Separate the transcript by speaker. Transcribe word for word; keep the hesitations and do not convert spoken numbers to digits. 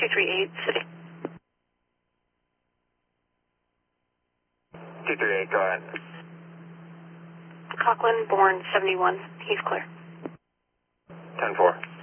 Speaker 1: two three eight, City.
Speaker 2: two three eight, go ahead.
Speaker 1: Coughlin, Bourne, seventy-one. He's clear.
Speaker 2: ten four.